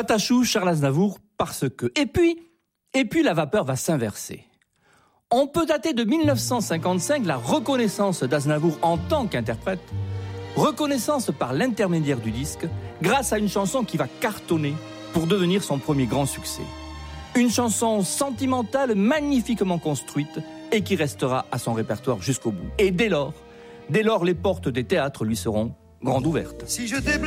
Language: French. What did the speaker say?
Patachou, Charles Aznavour, parce que. Et puis la vapeur va s'inverser. On peut dater de 1955 la reconnaissance d'Aznavour en tant qu'interprète, reconnaissance par l'intermédiaire du disque, grâce à une chanson qui va cartonner pour devenir son premier grand succès. Une chanson sentimentale, magnifiquement construite et qui restera à son répertoire jusqu'au bout. Et dès lors, les portes des théâtres lui seront grandes ouvertes. Si je